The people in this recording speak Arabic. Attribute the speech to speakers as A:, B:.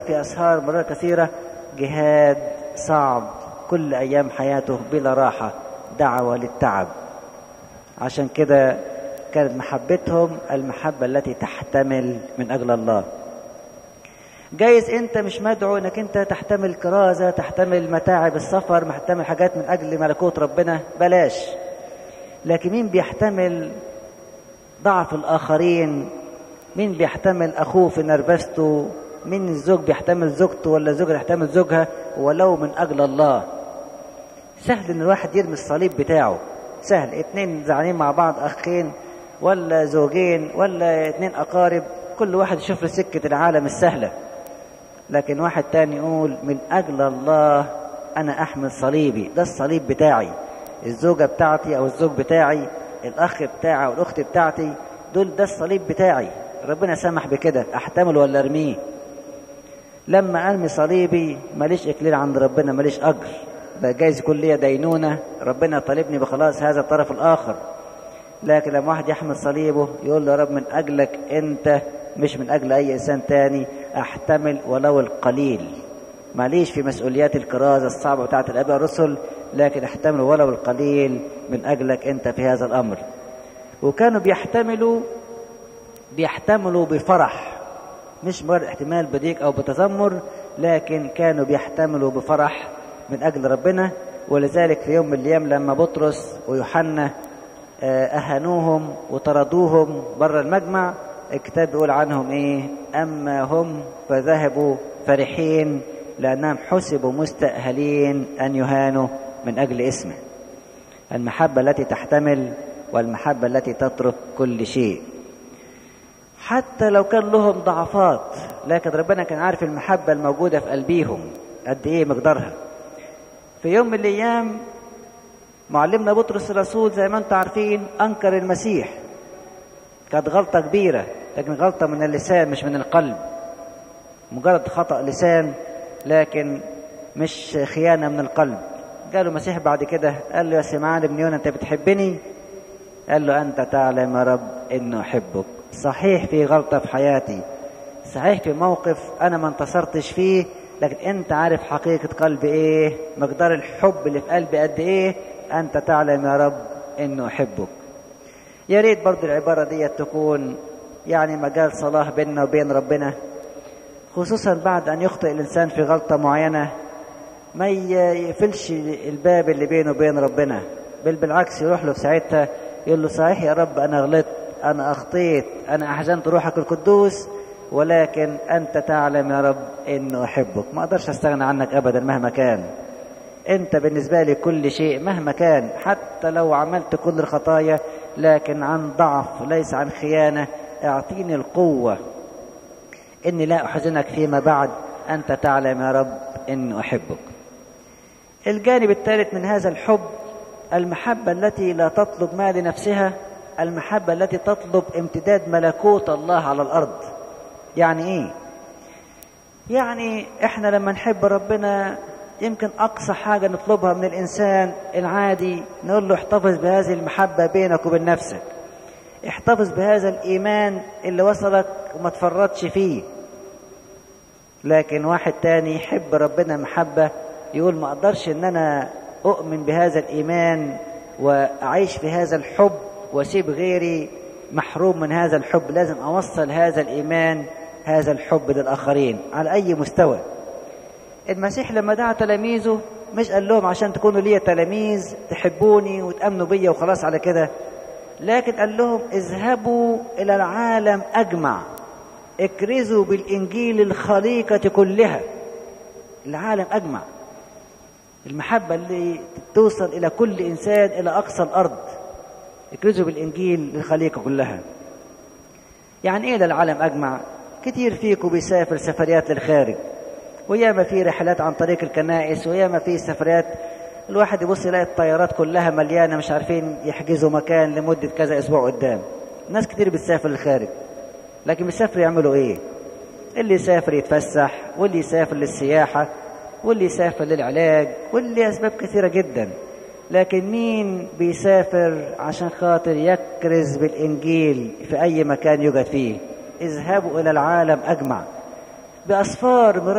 A: في أسهار مرات كثيرة جهاد صعب كل أيام حياته بلا راحة، دعوة للتعب. عشان كده كانت محبتهم المحبة التي تحتمل من أجل الله. جايز أنت مش مدعو أنك أنت تحتمل كرازة، تحتمل متاعب السفر، محتمل حاجات من أجل ملكوت ربنا، بلاش. لكن مين بيحتمل ضعف الآخرين؟ مين بيحتمل أخوه في نرفزته؟ مين الزوج بيحتمل زوجته ولا الزوجة يحتمل زوجها ولو من أجل الله؟ سهل إن الواحد يرمي الصليب بتاعه، سهل. اتنين زعلانين مع بعض، أخين ولا زوجين ولا اتنين أقارب، كل واحد يشوف له سكة العالم السهلة. لكن واحد تاني يقول من أجل الله أنا أحمل صليبي، ده الصليب بتاعي. الزوجة بتاعتي أو الزوج بتاعي، الأخ بتاعي أو الأخت بتاعتي، دول ده الصليب بتاعي. ربنا سمح بكده، أحتمل ولا أرميه؟ لما أرمي صليبي ماليش إكليل عند ربنا، ماليش أجر، ده جايز يكون ليا دينونة، ربنا طالبني بخلاص هذا الطرف الآخر. لكن لما واحد يحمل صليبه يقول له يا رب من أجلك أنت، مش من أجل أي إنسان تاني، أحتمل ولو القليل. ماليش في مسؤوليات الكرازة الصعبة بتاعت الآباء الرسل، لكن احتمل ولو القليل من أجلك أنت في هذا الأمر. وكانوا بيحتملوا بفرح، مش مجرد احتمال بضيق أو بتذمر، لكن كانوا بيحتملوا بفرح من أجل ربنا. ولذلك في يوم من الأيام لما بطرس ويوحنا أهانوهم وطردوهم بره المجمع، الكتاب بيقول عنهم إيه؟ أما هم فذهبوا فرحين لأنهم حسبوا مستأهلين أن يهانوا من أجل اسمه. المحبة التي تحتمل والمحبة التي تترك كل شيء، حتى لو كان لهم ضعفات، لكن ربنا كان عارف المحبة الموجودة في قلبيهم قد إيه مقدارها. في يوم من الأيام معلمنا بطرس الرسول زي ما انتم عارفين أنكر المسيح، كانت غلطة كبيرة، لكن غلطة من اللسان مش من القلب، مجرد خطأ لسان لكن مش خيانة من القلب. قال له المسيح بعد كده، قال له يا سمعان ابن يونا أنت بتحبني؟ قال له أنت تعلم يا رب إنه أحبك. صحيح في غلطة في حياتي، صحيح في موقف أنا ما انتصرتش فيه، لكن أنت عارف حقيقة قلبي إيه، مقدار الحب اللي في قلبي قد إيه، أنت تعلم يا رب إنه أحبك. يا ريت برضو العبارة دي تكون يعني مجال صلاح بيننا وبين ربنا، خصوصا بعد أن يخطئ الإنسان في غلطة معينة، ما يقفلش الباب اللي بينه وبين ربنا، بل بالعكس يروح له في ساعتها يقول له صحيح يا رب أنا غلطت، أنا أخطيت، أنا أحزنت روحك القدوس، ولكن أنت تعلم يا رب إنه أحبك، ما أقدرش أستغنى عنك أبدا مهما كان. أنت بالنسبة لي كل شيء مهما كان، حتى لو عملت كل الخطايا، لكن عن ضعف ليس عن خيانة. اعطيني القوة إني لا أحزنك فيما بعد، أنت تعلم يا رب إنه أحبك. الجانب الثالث من هذا الحب المحبة التي لا تطلب ما لنفسها، المحبة التي تطلب امتداد ملكوت الله على الأرض. يعني إيه؟ يعني إحنا لما نحب ربنا يمكن أقصى حاجة نطلبها من الإنسان العادي نقول له احتفظ بهذه المحبة بينك وبين نفسك، احتفظ بهذا الإيمان اللي وصلك وما تفرطش فيه. لكن واحد تاني يحب ربنا محبة يقول ما أقدرش إن أنا أؤمن بهذا الإيمان وأعيش في هذا الحب وأسيب غيري محروم من هذا الحب، لازم أوصل هذا الإيمان هذا الحب للآخرين على أي مستوى. المسيح لما دعا تلاميذه مش قال لهم عشان تكونوا لي تلاميذ تحبوني وتأمنوا بيا وخلاص على كده، لكن قال لهم اذهبوا إلى العالم أجمع، اكرزوا بالإنجيل الخليقة كلها. العالم أجمع، المحبة اللي توصل إلى كل إنسان إلى أقصى الأرض، اكرزوا بالإنجيل للخليقة كلها. يعني إيه للعالم أجمع؟ كتير فيكم بيسافر سفريات للخارج، وياما في رحلات عن طريق الكنائس، وياما في سفريات الواحد يبص يلاقي الطيارات كلها مليانة، مش عارفين يحجزوا مكان لمدة كذا أسبوع قدام. ناس كتير بتسافر للخارج، لكن بيسافر يعملوا إيه؟ اللي يسافر يتفسح، واللي يسافر للسياحة، واللي يسافر للعلاج، واللي أسباب كثيرة جدا. لكن مين بيسافر عشان خاطر يكرز بالإنجيل في أي مكان يوجد فيه؟ اذهبوا إلى العالم أجمع. بأسفار